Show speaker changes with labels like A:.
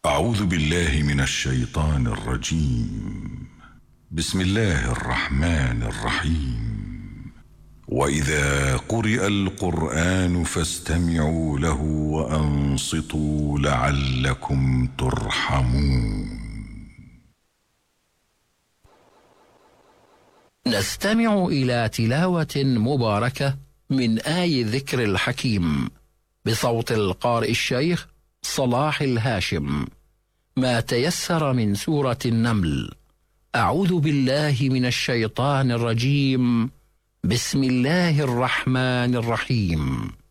A: أعوذ بالله من الشيطان الرجيم. بسم الله الرحمن الرحيم. وإذا قرئ القرآن فاستمعوا له وأنصتوا لعلكم ترحمون.
B: نستمع إلى تلاوة مباركة من آي ذكر الحكيم بصوت القارئ الشيخ صلاح الهاشم، ما تيسر من سورة النمل. أعوذ بالله من الشيطان الرجيم. بسم الله الرحمن الرحيم.